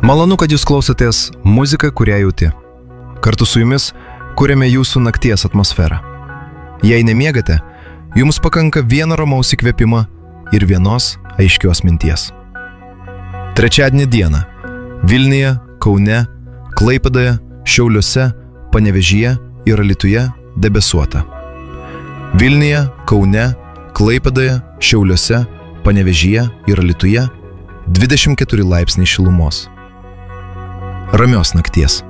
Malonu, kad jūs klausotės muziką, kurią jauti. Kartu su jumis kuriame jūsų nakties atmosferą. Jei nemiegate, jums pakanka vieno ramaus įkvėpimo ir vienos aiškios minties. Trečiadienį dieną Vilniuje, Kaune, Klaipėdoje, Šiauliuose, Panevėžyje ir Alytuje debesuota. Vilniuje, Kaune, Klaipėdoje, Šiauliuose, Panevėžyje ir Alytuje 24 laipsniai šilumos. Ramios nakties.